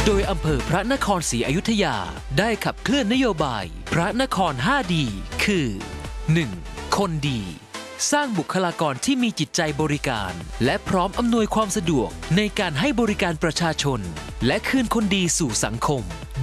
โดยอำเภอพระนครศรีอยุธยาได้ขับเคลื่อนนโยบายพระนคร 5D คือ 1. คนดีสร้างบุคลากรที่มีจิตใจบริการและพร้อมอำนวยความสะดวกในการให้บริการประชาชนและคืนคนดีสู่สังคม